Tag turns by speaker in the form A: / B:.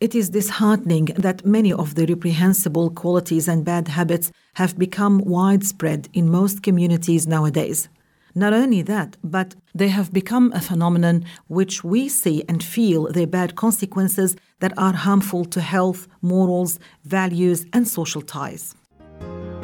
A: It is disheartening that many of the reprehensible qualities and bad habits have become widespread in most communities nowadays. Not only that, but they have become a phenomenon which we see and feel their bad consequences that are harmful to health, morals, values, and social ties.